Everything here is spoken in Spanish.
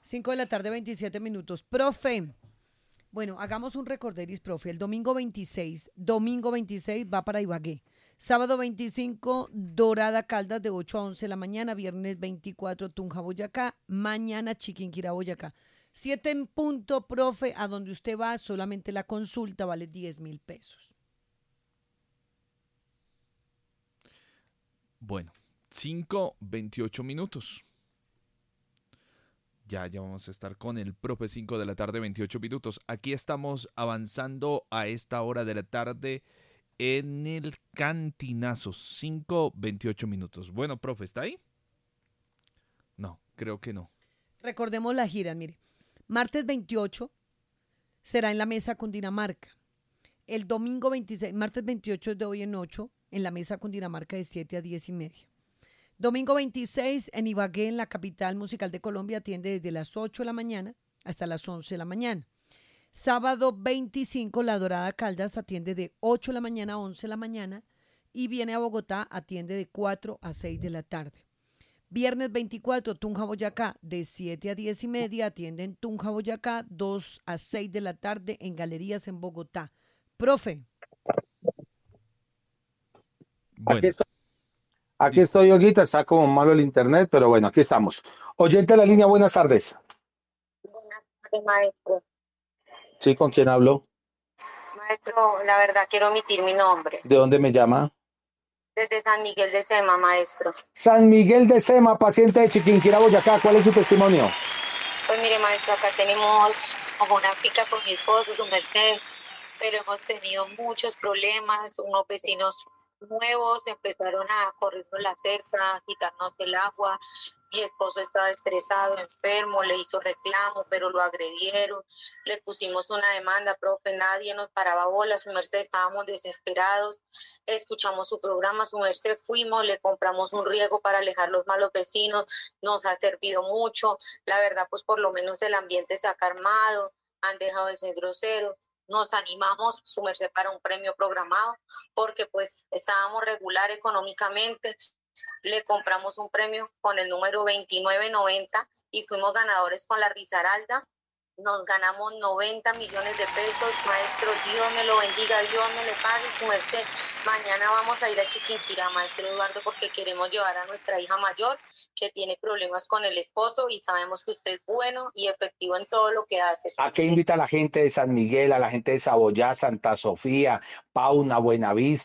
5 de la tarde, 27 minutos. Profe, bueno, hagamos un recorderis, profe. El domingo 26 va para Ibagué. Sábado 25, Dorada Caldas de 8 a 11 de la mañana. Viernes 24, Tunja, Boyacá. Mañana, Chiquinquirá, Boyacá. 7 en punto, profe. A donde usted va, solamente la consulta vale 10.000 pesos. Bueno, 5:28. Ya vamos a estar con el profe 5 de la tarde, 28 minutos. Aquí estamos avanzando a esta hora de la tarde en el Cantinazo, 5:28. Bueno, profe, ¿está ahí? No, creo que no. Recordemos la gira, mire. Martes 28 será en la mesa Cundinamarca. El domingo 26, martes 28 es de hoy en 8, en la mesa Cundinamarca de 7 a 10 y media. Domingo 26 en Ibagué, en la capital musical de Colombia, atiende desde las 8 de la mañana hasta las 11 de la mañana. Sábado 25, La Dorada Caldas atiende de 8 de la mañana a 11 de la mañana y viene a Bogotá, atiende de 4 a 6 de la tarde. Viernes 24, Tunja, Boyacá, de 7 a 10 y media, atiende en Tunja, Boyacá, 2 a 6 de la tarde en Galerías en Bogotá. Profe. Bueno, Aquí listo. estoy, Olguita, está como malo el internet, pero bueno, aquí estamos. Oyente de la línea, buenas tardes. Buenas tardes, maestro. Sí, ¿con quién hablo? Maestro, la verdad quiero omitir mi nombre. ¿De dónde me llama? Desde San Miguel de Sema, maestro. San Miguel de Sema, paciente de Chiquinquirá, Boyacá. ¿Cuál es su testimonio? Pues mire, maestro, acá tenemos como una pica con mi esposo, su merced, pero hemos tenido muchos problemas. Unos vecinos nuevos empezaron a corrernos la cerca, a quitarnos el agua. Mi esposo estaba estresado, enfermo, le hizo reclamo, pero lo agredieron. Le pusimos una demanda, profe, nadie nos paraba bola, su merced, estábamos desesperados. Escuchamos su programa, su merced, fuimos, le compramos un riego para alejar los malos vecinos, nos ha servido mucho. La verdad, pues por lo menos el ambiente se ha calmado, han dejado de ser groseros. Nos animamos, su merced, para un premio programado, porque pues estábamos regular económicamente. Le compramos un premio con el número 2990 y fuimos ganadores con la Risaralda. Nos ganamos 90 millones de pesos. Maestro, Dios me lo bendiga, Dios me le pague, su merced. Mañana vamos a ir a Chiquinquirá, maestro Eduardo, porque queremos llevar a nuestra hija mayor que tiene problemas con el esposo y sabemos que usted es bueno y efectivo en todo lo que hace. ¿A qué invita a la gente de San Miguel, a la gente de Saboyá, Santa Sofía, Pauna, Buenavista?